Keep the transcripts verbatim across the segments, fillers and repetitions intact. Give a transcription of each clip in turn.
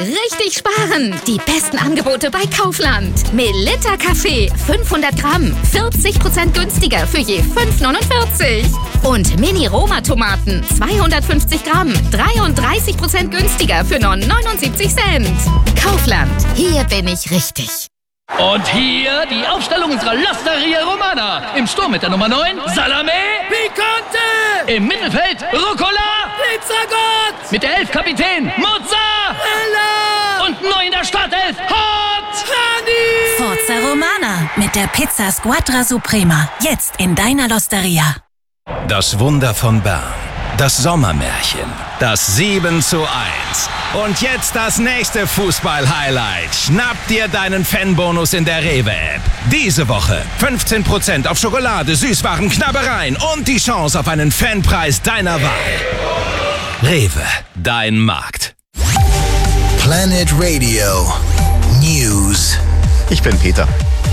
Richtig sparen! Die besten Angebote bei Kaufland. Melitta Kaffee fünfhundert Gramm, vierzig Prozent günstiger für je fünf neunundvierzig. Und Mini-Roma-Tomaten zweihundertfünfzig Gramm, dreiunddreißig Prozent günstiger für nur neunundsiebzig Cent. Kaufland, hier bin ich richtig. Und hier die Aufstellung unserer L'Osteria Romana. Im Sturm mit der Nummer neun, Salame Picante. Im Mittelfeld, Rucola Pizzagott. Mit der elf Kapitän, Mozzarella. Und neu in der Startelf, Hot Honey. Forza Romana mit der Pizza Squadra Suprema. Jetzt in deiner L'Osteria. Das Wunder von Bern. Das Sommermärchen. Das sieben zu eins. Und jetzt das nächste Fußball-Highlight. Schnapp dir deinen Fanbonus in der Rewe-App. Diese Woche fünfzehn Prozent auf Schokolade, Süßwaren, Knabbereien und die Chance auf einen Fanpreis deiner Wahl. Rewe, dein Markt. Planet Radio News. Ich bin Peter.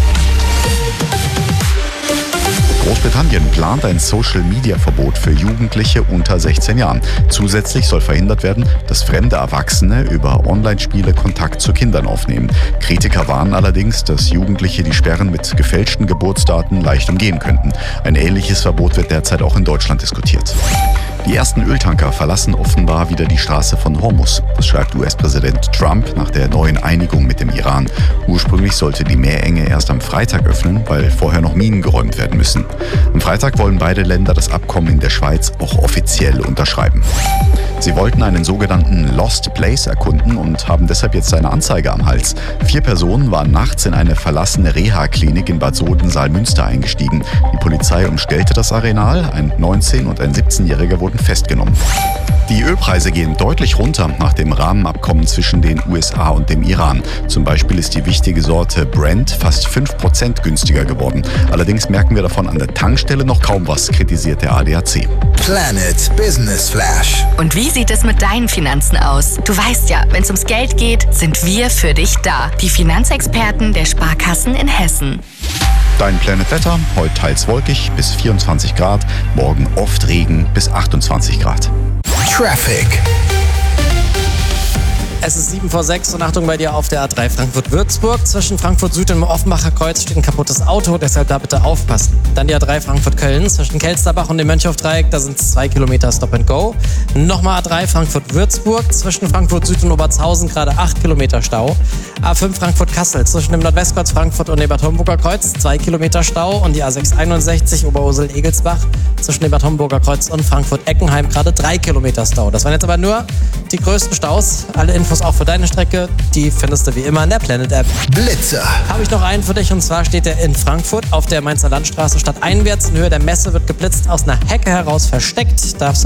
Großbritannien plant ein Social-Media-Verbot für Jugendliche unter sechzehn Jahren. Zusätzlich soll verhindert werden, dass fremde Erwachsene über Online-Spiele Kontakt zu Kindern aufnehmen. Kritiker warnen allerdings, dass Jugendliche die Sperren mit gefälschten Geburtsdaten leicht umgehen könnten. Ein ähnliches Verbot wird derzeit auch in Deutschland diskutiert. Die ersten Öltanker verlassen offenbar wieder die Straße von Hormuz. Das schreibt U S-Präsident Trump nach der neuen Einigung mit dem Iran. Ursprünglich sollte die Meerenge erst am Freitag öffnen, weil vorher noch Minen geräumt werden müssen. Am Freitag wollen beide Länder das Abkommen in der Schweiz auch offiziell unterschreiben. Sie wollten einen sogenannten Lost Place erkunden und haben deshalb jetzt eine Anzeige am Hals. Vier Personen waren nachts in eine verlassene Reha-Klinik in Bad Soden-Saalmünster eingestiegen. Die Polizei umstellte das Areal. Ein neunzehn- und ein siebzehnjähriger wurden festgenommen. Die Ölpreise gehen deutlich runter nach dem Rahmenabkommen zwischen den U S A und dem Iran. Zum Beispiel ist die wichtige Sorte Brent fast fünf Prozent günstiger geworden. Allerdings merken wir davon an der Tankstelle noch kaum was, kritisiert der A D A C. Planet Business Flash. Und wie sieht es mit deinen Finanzen aus? Du weißt ja, wenn es ums Geld geht, sind wir für dich da. Die Finanzexperten der Sparkassen in Hessen. Dein Planet Wetter, heute teils wolkig bis vierundzwanzig Grad, morgen oft Regen bis achtundzwanzig Grad. Traffic. Es ist sieben vor sechs und Achtung bei dir auf der A drei Frankfurt-Würzburg. Zwischen Frankfurt Süd und dem Offenbacher Kreuz steht ein kaputtes Auto, deshalb da bitte aufpassen. Dann die A drei Frankfurt-Köln. Zwischen Kelsterbach und dem Mönchhof-Dreieck, da sind es zwei Kilometer Stop and Go. Nochmal A drei Frankfurt-Würzburg. Zwischen Frankfurt Süd und Obertshausen gerade acht Kilometer Stau. A fünf Frankfurt-Kassel. Zwischen dem Nordwestkreuz Frankfurt und dem Bad Homburger Kreuz zwei Kilometer Stau. Und die A sechs einundsechzig Oberursel-Egelsbach. Zwischen dem Bad Homburger Kreuz und Frankfurt-Eckenheim gerade drei Kilometer Stau. Das waren jetzt aber nur die größten Staus. Alle Infos auch für deine Strecke, die findest du wie immer in der Planet-App. Blitzer. Habe ich noch einen für dich und zwar steht er in Frankfurt auf der Mainzer Landstraße stadteinwärts. In Höhe der Messe wird geblitzt, aus einer Hecke heraus versteckt. Darfst du